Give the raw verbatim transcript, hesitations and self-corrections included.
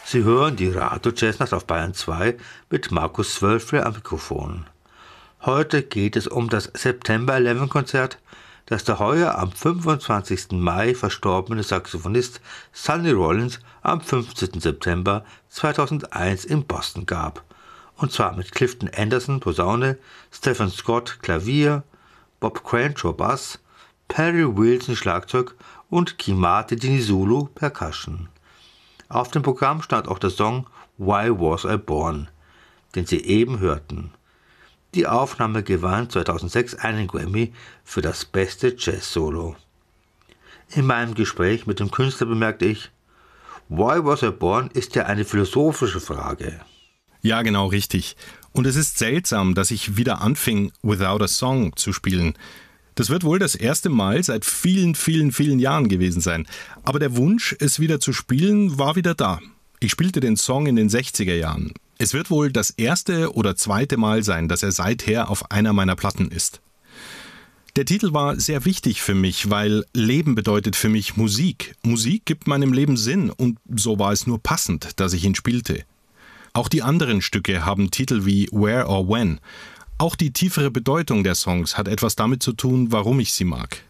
Sie hören die Radio Jazznacht auf Bayern zwei mit Markus Zwölfle am Mikrofon. Heute geht es um das September elf Konzert, das der heuer am fünfundzwanzigsten Mai verstorbene Saxophonist Sonny Rollins am fünfzehnten September zweitausendeins in Boston gab. Und zwar mit Clifton Anderson Posaune, Stephen Scott Klavier, Bob Cranshaw Bass, Perry Wilson Schlagzeug und Kimati Dinizulu Percussion. Auf dem Programm stand auch der Song Why Was I Born, den Sie eben hörten. Die Aufnahme gewann zweitausendsechs einen Grammy für das beste Jazz-Solo. In meinem Gespräch mit dem Künstler bemerkte ich, Why Was I Born ist ja eine philosophische Frage. Ja, genau richtig. Und es ist seltsam, dass ich wieder anfing, Without a Song zu spielen. Das wird wohl das erste Mal seit vielen, vielen, vielen Jahren gewesen sein. Aber der Wunsch, es wieder zu spielen, war wieder da. Ich spielte den Song in den sechziger Jahren. Es wird wohl das erste oder zweite Mal sein, dass er seither auf einer meiner Platten ist. Der Titel war sehr wichtig für mich, weil Leben bedeutet für mich Musik. Musik gibt meinem Leben Sinn und so war es nur passend, dass ich ihn spielte. Auch die anderen Stücke haben Titel wie Where or When. Auch die tiefere Bedeutung der Songs hat etwas damit zu tun, warum ich sie mag.